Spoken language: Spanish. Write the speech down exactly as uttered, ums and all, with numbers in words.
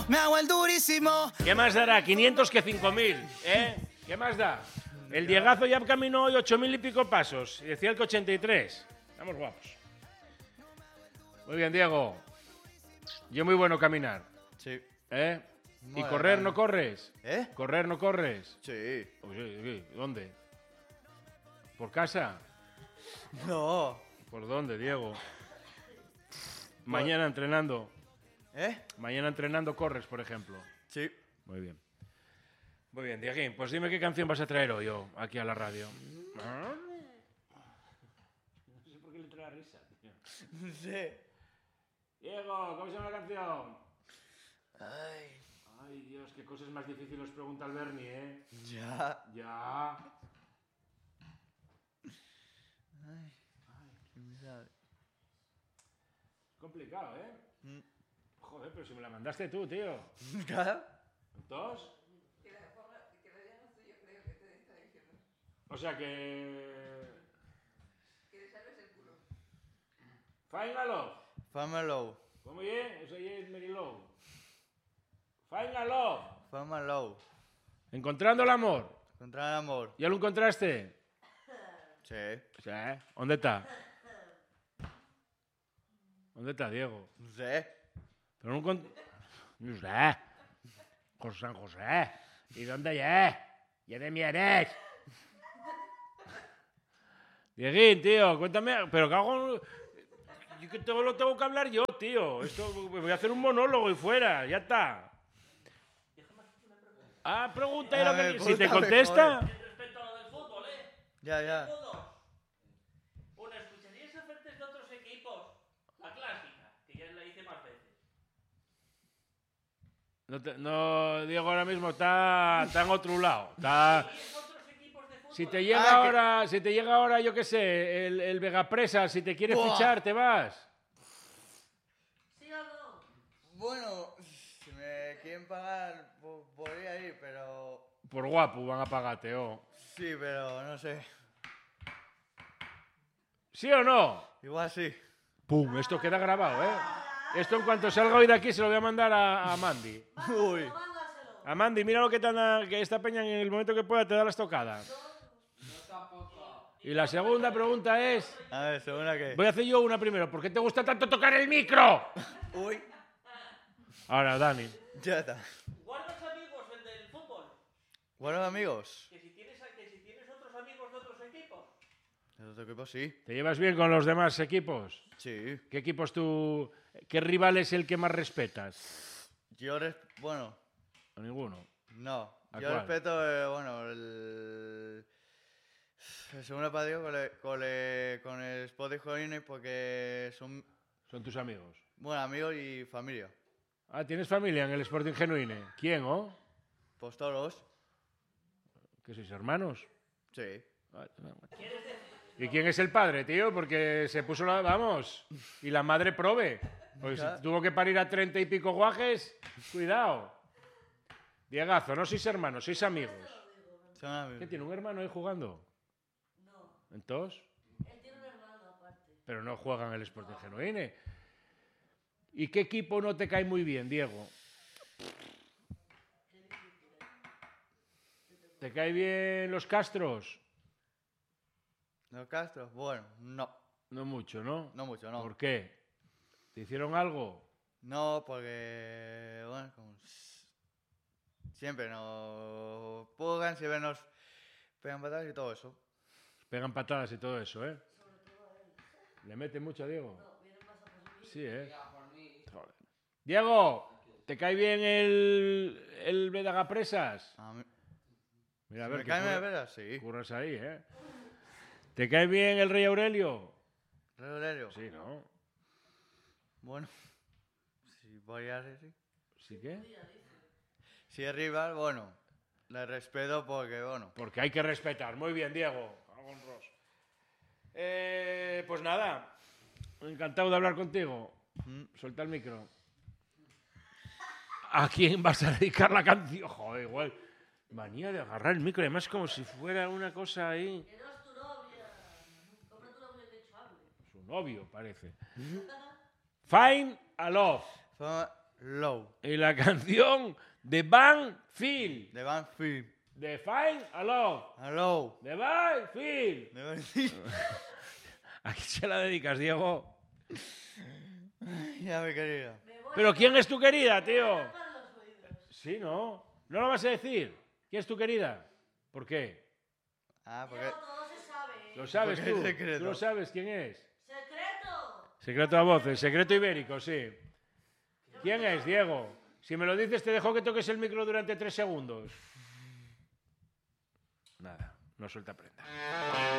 Me hago el durísimo. ¿Qué más dará? quinientos que cinco mil, ¿eh? ¿Qué más da? El Diegazo ya caminó hoy ocho mil y pico pasos. Y decía el que ochenta y tres. Estamos guapos. Muy bien, Diego. Yo muy bueno caminar. Sí. ¿Eh? ¿Y Vale, correr vale. no corres? ¿Eh? ¿Correr no corres? Sí. Oye, ¿dónde? ¿Por casa? No. ¿Por dónde, Diego? Mañana entrenando. ¿Eh? Mañana entrenando corres, por ejemplo. Sí. Muy bien. Muy bien, Dieguín. Pues dime qué canción vas a traer hoy yo, aquí a la radio. ¿Ah? No sé por qué le trae risa, tío. Sí. Diego, ¿cómo se llama la canción? Ay. Ay, Dios, qué cosas más difíciles os pregunta el Bernie, ¿eh? Ya. Ya. Ay. ¿Quién sabe? Es complicado, ¿eh? Mm. Joder, pero si me la mandaste tú, tío. Claro. ¿Entonces? O sea que... Find a love. Fama low. ¿Cómo es? Eso ya es Mary Lou. Find a love. Fama low. Encontrando el amor. Contra el amor. ¿Ya lo encontraste? Sí. Sí. ¿Dónde está? ¿Dónde está, Diego? No sé. Pero no encont- No sé. Con San José. ¿Y dónde es? ¿Y de Mieres? Dieguín, tío, cuéntame. Pero ¿qué hago? Yo que todo lo tengo que hablar yo, tío. Esto, voy a hacer un monólogo y fuera. Ya está. Ah, pregunta y A lo que... ver, Si te pregúntame, contesta... Respecto a lo del fútbol, ¿eh? Ya, ya. Todos. Una, ¿escucharíais ofertas de otros equipos? La clásica, que ya la hice más veces. No, te- no, Diego ahora mismo está, está en otro lado. Está... ¿Y otros equipos de fútbol? Si te llega Ah, que- ahora, si te llega ahora, yo qué sé, el, el Vegapresa, si te quiere Buah. fichar, te vas. ¿Sí o no? Bueno, si me quieren pagar, po- podría ir, pero... Por guapo van a pagarte, oh. Sí, pero no sé. ¿Sí o no? Igual sí. Pum, esto queda grabado, ¿eh? Esto en cuanto salga hoy de aquí se lo voy a mandar a, a Mandy. Uy. A Mandy, mira lo que, te anda- que esta peña en el momento que pueda te da la estocada. Y la segunda pregunta es... A ver, ¿segunda qué? Voy a hacer yo una primero. ¿Por qué te gusta tanto tocar el micro? Uy. Ahora, Dani. Ya está. ¿Guardas amigos el del fútbol? Buenos amigos. Que si tienes, que si tienes otros amigos de otros equipos. ¿De otro equipo? Sí. ¿Te llevas bien con los demás equipos? Sí. ¿Qué equipos tú... ¿Qué rival es el que más respetas? Yo res... Bueno, A ninguno. no. ¿A Yo cuál? respeto, eh, bueno, el... El segundo partido con, el- con, el- con el Sporting Jolines porque son, Son tus amigos. bueno, amigos y familia. Ah, ¿tienes familia en el Sporting Genuine? ¿Quién, oh? Pues todos. ¿Que sois hermanos? Sí. ¿Y quién es el padre, tío? Porque se puso la... Vamos. Y la madre prove. Porque si Claro. tuvo que parir a treinta y pico guajes, cuidado. Diegazo, no sois hermanos, sois amigos. Son ¿Qué amigos. tiene un hermano ahí jugando? No, ¿Entonces? él tiene un hermano aparte. Pero no juegan en el Sporting Genuine. ¿Y qué equipo no te cae muy bien, Diego? ¿Te cae bien los Castros? ¿Los Castros? Bueno, no. No mucho, ¿no? No mucho, no. ¿Por qué? ¿Te hicieron algo? No, porque, bueno, como s- siempre nos pugan, siempre nos pegan patadas y todo eso. Pegan patadas y todo eso, ¿eh? ¿Le mete mucho a Diego? Sí, ¿eh? Joder. Diego, ¿te cae bien el, el Vedagapresas? A mí, Mira, a si ver, me que caen de curra- veras, sí. curras ahí, ¿eh? ¿Te cae bien el Rey Aurelio? Rey Aurelio. Sí, ¿no? Bueno, si voy a ser, sí. ¿Sí qué? Si es rival, bueno, le respeto porque, bueno, Porque hay que respetar. Muy bien, Diego. Cago en Ros. Eh, pues nada, encantado de hablar contigo. Mm. Suelta el micro. ¿A quién vas a dedicar la canción? Joder, igual. Manía de agarrar el micro, además como si fuera una cosa ahí. Que no es tu novia. Compra tu novio que hecho hable. Su novio, parece. Find a love. Fama, Low. Y la canción de Van Phil. De Van Phil. De Fine Alone. Hello. De Van Phil. De Van Phil. ¿A quién se la dedicas, Diego? Ya, mi querido. Me voy ¿Pero a- quién es tu querida, me tío? voy a tapar los oídos. Sí, ¿no? ¿No lo vas a decir? ¿Quién es tu querida? ¿Por qué? Ah, porque... Diego, todo se sabe. ¿eh? ¿Lo sabes Porque es tú? secreto. ¿Tú lo sabes quién es? ¡Secreto! Secreto a voces, secreto ibérico, sí. ¿Quién es, Diego? Si me lo dices, te dejo que toques el micro durante tres segundos. Nada, no suelta prenda.